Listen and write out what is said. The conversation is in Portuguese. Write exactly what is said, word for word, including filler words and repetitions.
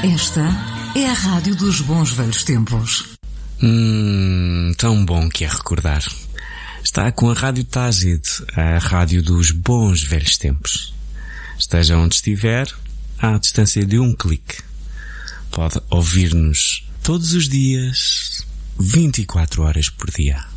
Esta é a rádio dos bons velhos tempos. Hum, tão bom que é recordar. Está com a Rádio Tágide, a rádio dos bons velhos tempos. Esteja onde estiver, à distância de um clique. Pode ouvir-nos todos os dias, vinte e quatro horas por dia.